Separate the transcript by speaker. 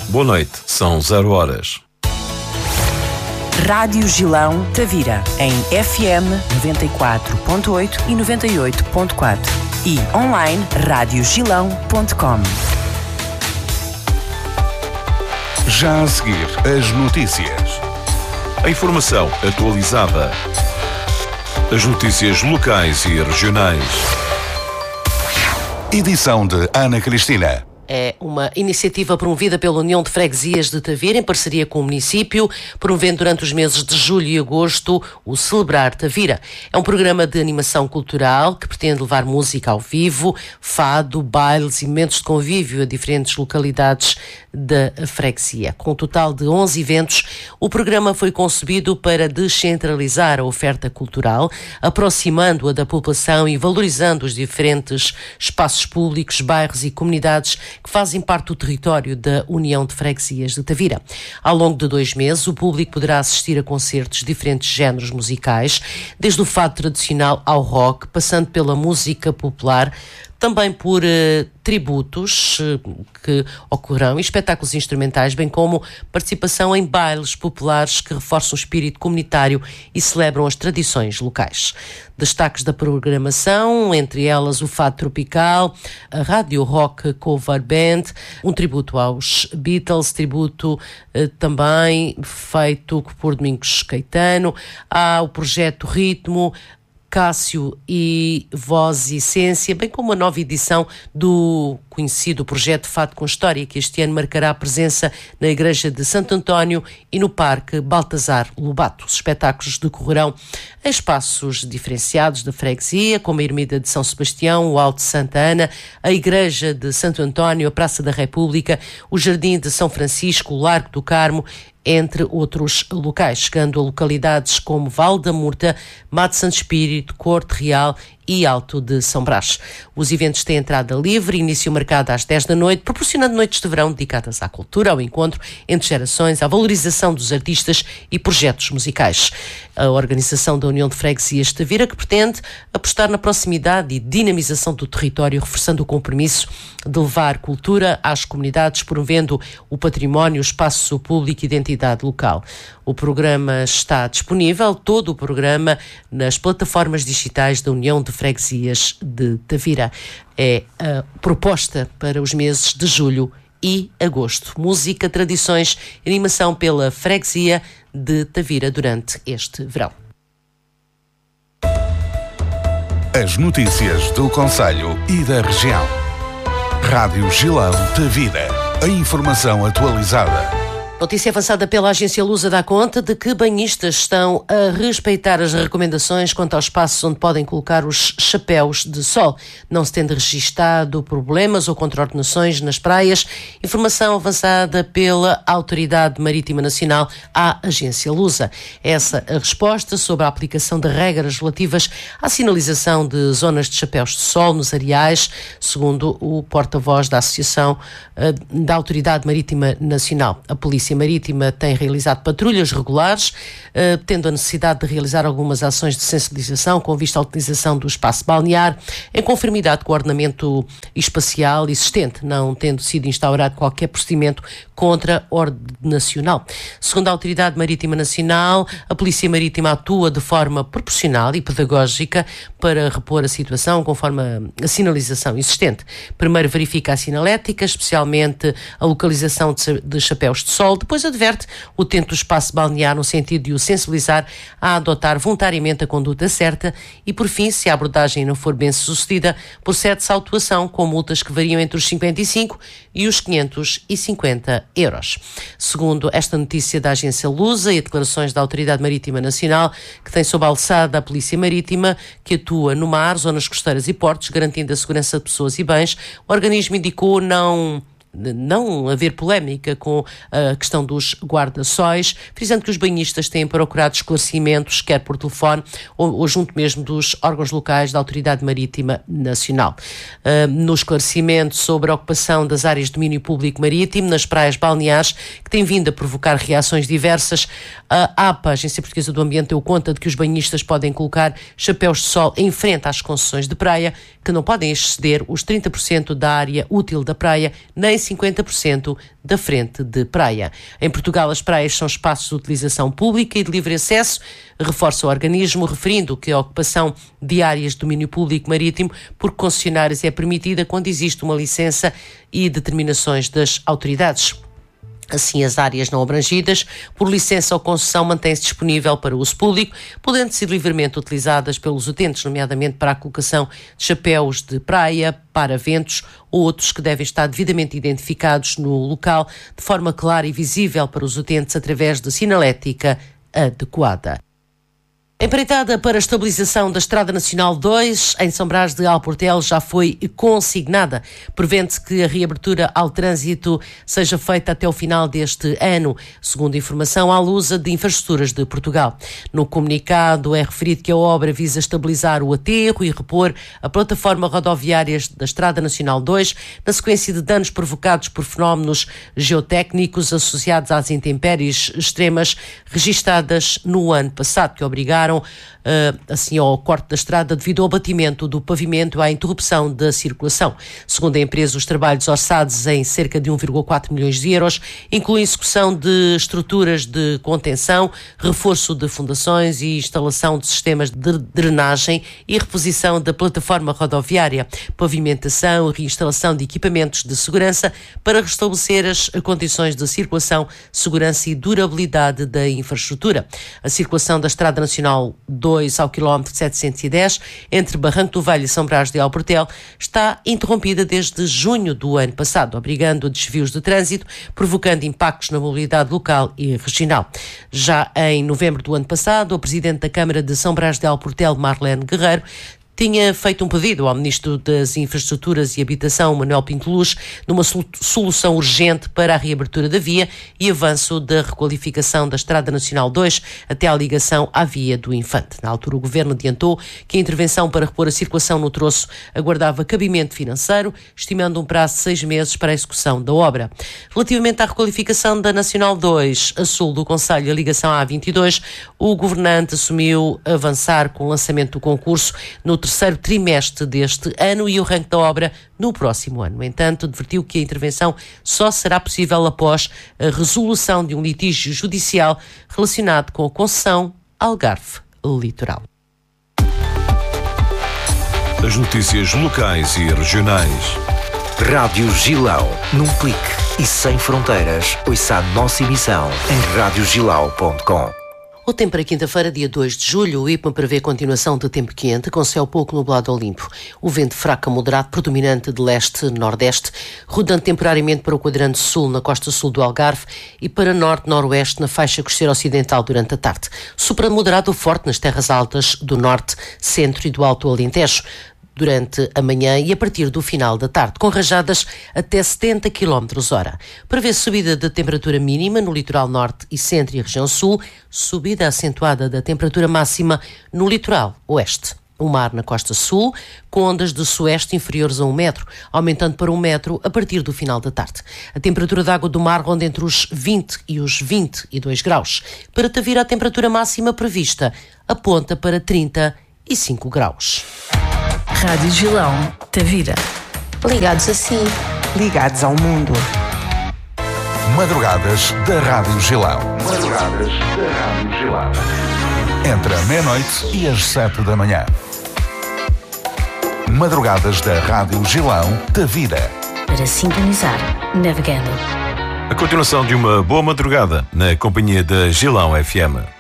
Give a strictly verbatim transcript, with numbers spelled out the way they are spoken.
Speaker 1: Boa noite, são zero horas.
Speaker 2: Rádio Gilão Tavira, em F M noventa e quatro ponto oito e noventa e oito ponto quatro e online rádio gilão ponto com.
Speaker 3: Já a seguir, as notícias.
Speaker 1: A informação atualizada. As notícias locais e regionais.
Speaker 3: Edição de Ana Cristina.
Speaker 4: É uma iniciativa promovida pela União de Freguesias de Tavira, em parceria com o município, promovendo durante os meses de julho e agosto o Celebrar Tavira. É um programa de animação cultural que pretende levar música ao vivo, fado, bailes e momentos de convívio a diferentes localidades da freguesia. Com um total de onze eventos, o programa foi concebido para descentralizar a oferta cultural, aproximando-a da população e valorizando os diferentes espaços públicos, bairros e comunidades que fazem parte do território da União de Freguesias de Tavira. Ao longo de dois meses, o público poderá assistir a concertos de diferentes géneros musicais, desde o fado tradicional ao rock, passando pela música popular, também por uh, tributos uh, que ocorrerão e espetáculos instrumentais, bem como participação em bailes populares que reforçam o espírito comunitário e celebram as tradições locais. Destaques da programação, entre elas o fado tropical, a rádio rock cover band, um tributo aos Beatles, tributo uh, também feito por Domingos Caetano, há o projeto Ritmo, Cássio e Voz e Essência, bem como a nova edição do conhecido projeto Fado com História, que este ano marcará a presença na Igreja de Santo António e no Parque Baltazar Lobato. Os espetáculos decorrerão em espaços diferenciados da freguesia, como a Ermida de São Sebastião, o Alto de Santa Ana, a Igreja de Santo António, a Praça da República, o Jardim de São Francisco, o Largo do Carmo, entre outros locais, chegando a localidades como Val da Murta, Mato Santo Espírito, Corte Real e Alto de São Brás. Os eventos têm entrada livre, início marcado às dez da noite, proporcionando noites de verão dedicadas à cultura, ao encontro entre gerações, à valorização dos artistas e projetos musicais. A organização da União de Freguesias de Tavira, que pretende apostar na proximidade e dinamização do território, reforçando o compromisso de levar cultura às comunidades, promovendo o património, o espaço público e identidade local. O programa está disponível, todo o programa, nas plataformas digitais da União de Freguesias de Tavira. É a proposta para os meses de julho e agosto. Música, tradições, animação pela Freguesia de Tavira durante este verão.
Speaker 3: As notícias do concelho e da região. Rádio Gilão Tavira. A informação atualizada.
Speaker 4: Notícia avançada pela agência Lusa dá conta de que banhistas estão a respeitar as recomendações quanto aos espaços onde podem colocar os chapéus de sol, não se tendo registado problemas ou contraordenações nas praias. Informação avançada pela Autoridade Marítima Nacional à agência Lusa. Essa a resposta sobre a aplicação de regras relativas à sinalização de zonas de chapéus de sol nos areais, segundo o porta-voz da Associação da Autoridade Marítima Nacional. A Polícia Marítima tem realizado patrulhas regulares, uh, tendo a necessidade de realizar algumas ações de sensibilização com vista à utilização do espaço balnear, em conformidade com o ordenamento espacial existente, não tendo sido instaurado qualquer procedimento contra a ordem nacional. Segundo a Autoridade Marítima Nacional, a Polícia Marítima atua de forma proporcional e pedagógica para repor a situação conforme a, a sinalização existente. Primeiro verifica a sinalética, especialmente a localização de, de chapéus de sol. Depois adverte o utente do espaço balnear no sentido de o sensibilizar a adotar voluntariamente a conduta certa e, por fim, se a abordagem não for bem sucedida, procede-se à autuação com multas que variam entre os cinquenta e cinco e os quinhentos e cinquenta euros. Segundo esta notícia da agência Lusa e declarações da Autoridade Marítima Nacional, que tem sob a alçada a Polícia Marítima, que atua no mar, zonas costeiras e portos, garantindo a segurança de pessoas e bens, o organismo indicou não... não haver polémica com a questão dos guarda-sóis, frisando que os banhistas têm procurado esclarecimentos, quer por telefone ou, ou junto mesmo dos órgãos locais da Autoridade Marítima Nacional. Uh, no esclarecimento sobre a ocupação das áreas de domínio público marítimo nas praias balneares, que tem vindo a provocar reações diversas, a APA, a Agência Portuguesa do Ambiente, deu conta de que os banhistas podem colocar chapéus de sol em frente às concessões de praia, que não podem exceder os trinta por cento da área útil da praia, nem cinquenta por cento da frente de praia. Em Portugal, as praias são espaços de utilização pública e de livre acesso, reforça o organismo, referindo que a ocupação de áreas de domínio público marítimo por concessionários é permitida quando existe uma licença e determinações das autoridades. Assim, as áreas não abrangidas por licença ou concessão mantêm-se disponível para uso público, podendo ser livremente utilizadas pelos utentes, nomeadamente para a colocação de chapéus de praia, para ventos ou outros que devem estar devidamente identificados no local, de forma clara e visível para os utentes através de sinalética adequada. Empreitada para a estabilização da Estrada Nacional dois, em São Brás de Alportel, já foi consignada. Prevê-se que a reabertura ao trânsito seja feita até o final deste ano, segundo informação à Lusa de Infraestruturas de Portugal. No comunicado é referido que a obra visa estabilizar o aterro e repor a plataforma rodoviária da Estrada Nacional dois, na sequência de danos provocados por fenómenos geotécnicos associados às intempéries extremas registadas no ano passado, que obrigaram assim ao corte da estrada devido ao abatimento do pavimento e à interrupção da circulação. Segundo a empresa, os trabalhos orçados em cerca de um vírgula quatro milhões de euros incluem execução de estruturas de contenção, reforço de fundações e instalação de sistemas de drenagem e reposição da plataforma rodoviária, pavimentação e reinstalação de equipamentos de segurança para restabelecer as condições de circulação, segurança e durabilidade da infraestrutura. A circulação da Estrada Nacional dois ao quilómetro setecentos e dez, entre Barranco do Velho e São Brás de Alportel, está interrompida desde junho do ano passado, obrigando a desvios de trânsito, provocando impactos na mobilidade local e regional. Já em novembro do ano passado, o presidente da Câmara de São Brás de Alportel, Marlene Guerreiro, tinha feito um pedido ao Ministro das Infraestruturas e Habitação, Manuel Pinto Luz, numa solução urgente para a reabertura da via e avanço da requalificação da Estrada Nacional dois até à ligação à Via do Infante. Na altura, o Governo adiantou que a intervenção para repor a circulação no troço aguardava cabimento financeiro, estimando um prazo de seis meses para a execução da obra. Relativamente à requalificação da Nacional dois, a sul do concelho, a ligação à A vinte e dois, o governante assumiu avançar com o lançamento do concurso no terceiro trimestre deste ano e o arranque da obra no próximo ano. No entanto, advertiu que a intervenção só será possível após a resolução de um litígio judicial relacionado com a concessão Algarve Litoral.
Speaker 1: As notícias locais e regionais.
Speaker 5: Rádio Gilão, num clique e sem fronteiras. Ouça a nossa emissão em rádio gilau ponto com.
Speaker 4: O tempo para quinta-feira, dia dois de julho, o IPMA prevê continuação de tempo quente, com céu pouco nublado ou limpo. O vento fraco a moderado, predominante de leste-nordeste, rodando temporariamente para o quadrante sul, na costa sul do Algarve, e para norte-noroeste, na faixa costeira ocidental, durante a tarde. Sopra moderado ou forte nas terras altas do norte, centro e do Alto Alentejo, durante a manhã e a partir do final da tarde, com rajadas até setenta quilómetros hora. Prevê-se subida da temperatura mínima no litoral norte e centro e região sul, subida acentuada da temperatura máxima no litoral oeste. O mar na costa sul, com ondas de sueste inferiores a um metro, aumentando para um metro a partir do final da tarde. A temperatura da água do mar ronda entre os vinte e os vinte e dois graus. Para Tavira, a temperatura máxima prevista aponta para trinta e cinco graus.
Speaker 2: Rádio Gilão, Tavira.
Speaker 6: Ligados assim.
Speaker 2: Ligados ao mundo.
Speaker 3: Madrugadas da Rádio Gilão.
Speaker 7: Madrugadas da Rádio Gilão.
Speaker 3: Entre a meia-noite e as sete da manhã. Madrugadas da Rádio Gilão, Tavira.
Speaker 8: Para sintonizar, navegando.
Speaker 1: A continuação de uma boa madrugada na companhia da Gilão F M.